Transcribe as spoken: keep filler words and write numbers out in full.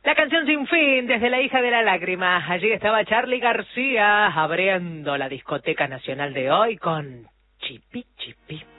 La canción Sin Fin, desde La hija de la lágrima. Allí estaba Charly García abriendo la discoteca nacional de hoy con Chipi Chipi.